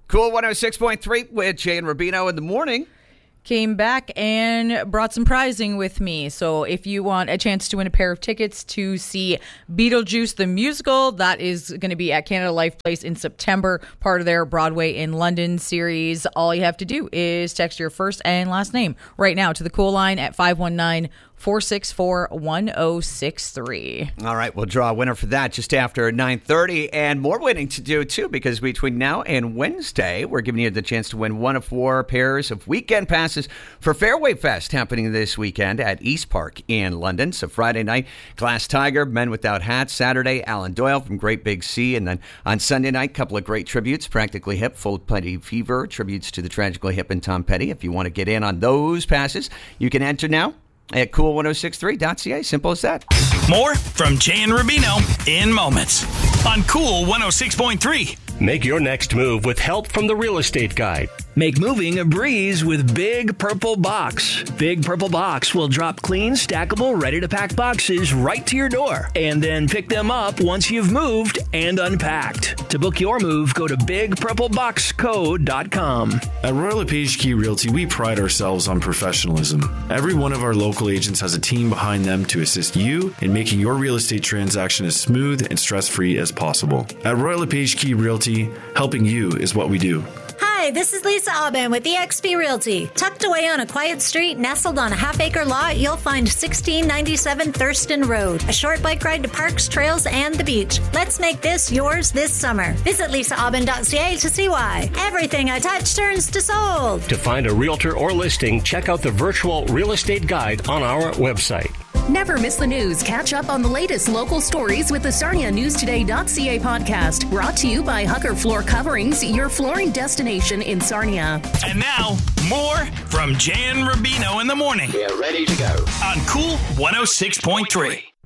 Cool 106.3 with Jay and Rubino in the morning. Came back and brought some prizing with me. So if you want a chance to win a pair of tickets to see Beetlejuice the musical, that is going to be at Canada Life Place in September, part of their Broadway in London series. All you have to do is text your first and last name right now to the Cool line at 519-464-1063. All right, we'll draw a winner for that just after 9:30, and more winning to do too, because between now and Wednesday, we're giving you the chance to win one of 4 pairs of weekend passes for Fairway Fest happening this weekend at East Park in London. So Friday night, Glass Tiger, Men Without Hats. Saturday, Alan Doyle from Great Big Sea. And then on Sunday night, a couple of great tributes. Practically Hip, Full Petty Fever, tributes to the Tragically Hip and Tom Petty. If you want to get in on those passes, you can enter now at cool1063.ca. Simple as that. More from Jay and Rubino in moments on Cool 106.3. Make your next move with help from the Real Estate Guide. Make moving a breeze with Big Purple Box. Big Purple Box will drop clean, stackable, ready-to-pack boxes right to your door and then pick them up once you've moved and unpacked. To book your move, go to bigpurpleboxco.com. At Royal LePage Key Realty, we pride ourselves on professionalism. Every one of our local agents has a team behind them to assist you in making your real estate transaction as smooth and stress-free as possible. At Royal LePage Key Realty, helping you is what we do. Hi, this is Lisa Aubin with eXp Realty. Tucked away on a quiet street, nestled on a half-acre lot, you'll find 1697 Thurston Road. A short bike ride to parks, trails, and the beach. Let's make this yours this summer. Visit lisaaubin.ca to see why. Everything I touch turns to sold. To find a realtor or listing, check out the virtual real estate guide on our website. Never miss the news. Catch up on the latest local stories with the SarniaNewsToday.ca podcast. Brought to you by Hucker Floor Coverings, your flooring destination in Sarnia. And now, more from Jay and Rubino in the morning. We're ready to go on Cool 106.3.